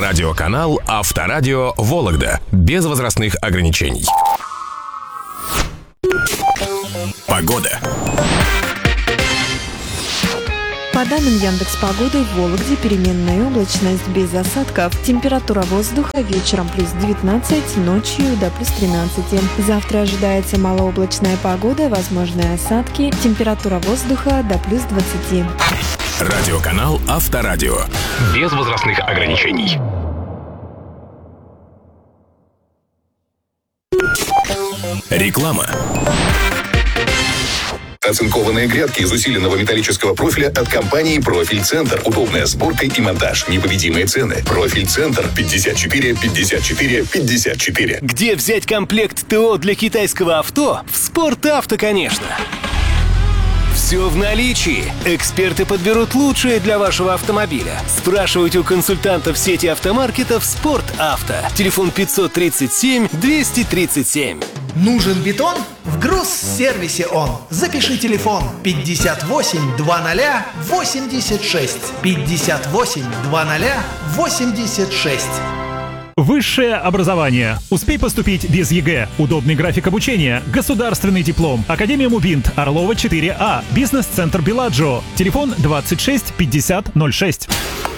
Радиоканал Авторадио Вологда. Без возрастных ограничений. Погода. По данным Яндекс.Погоды, в Вологде переменная облачность без осадков. Температура воздуха вечером плюс 19, ночью до плюс 13. Завтра ожидается малооблачная погода, возможные осадки. Температура воздуха до плюс 20. Радиоканал Авторадио. Без возрастных ограничений. Реклама. Оцинкованные грядки из усиленного металлического профиля от компании «Профиль Центр». Удобная сборка и монтаж. Непобедимые цены. «Профиль Центр» 54 54 54. Где взять комплект ТО для китайского авто? В «Спорт-Авто», конечно. Все в наличии. Эксперты подберут лучшее для вашего автомобиля. Спрашивайте у консультантов сети автомаркетов «Спорт-Авто». Телефон 537 237. Нужен бетон? В Грузсервисе он. Запиши телефон 58 00 86. 58 00 86. Высшее образование. Успей поступить без ЕГЭ. Удобный график обучения. Государственный диплом. Академия Мубинт. Орлова 4А. Бизнес-центр Беладжо. Телефон 26 50 06.